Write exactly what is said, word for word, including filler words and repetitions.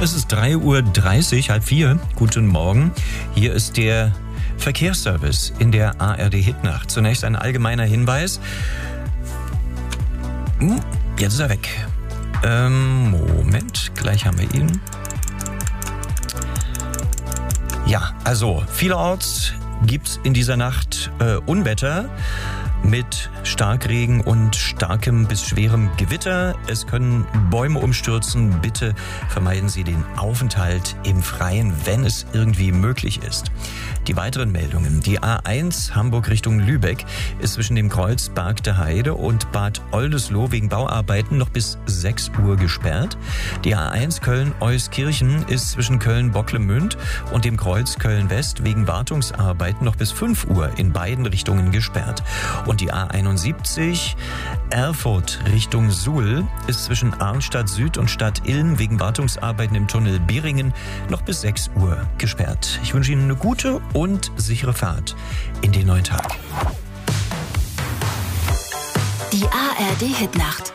Es ist drei Uhr dreißig, halb vier. Guten Morgen. Hier ist der Verkehrsservice in der A R D Hitnacht. Zunächst ein allgemeiner Hinweis. Hm, jetzt ist er weg. Ähm, Moment, gleich haben wir ihn. Ja, also vielerorts gibt's in dieser Nacht äh, Unwetter mit Starkregen und starkem bis schwerem Gewitter. Es können Bäume umstürzen. Bitte vermeiden Sie den Aufenthalt im Freien, wenn es irgendwie möglich ist. Die weiteren Meldungen. Die A eins Hamburg Richtung Lübeck ist zwischen dem Kreuz Barg der Heide und Bad Oldesloe wegen Bauarbeiten noch bis sechs Uhr gesperrt. Die A eins Köln-Euskirchen ist zwischen Köln-Bocklemünd und dem Kreuz Köln-West wegen Wartungsarbeiten noch bis fünf Uhr in beiden Richtungen gesperrt. Und die A einundsiebzig Erfurt Richtung Suhl ist zwischen Arnstadt Süd und Stadt Ilm wegen Wartungsarbeiten im Tunnel Beringen noch bis sechs Uhr gesperrt. Ich wünsche Ihnen eine gute und sichere Fahrt in den neuen Tag. Die A R D Hitnacht.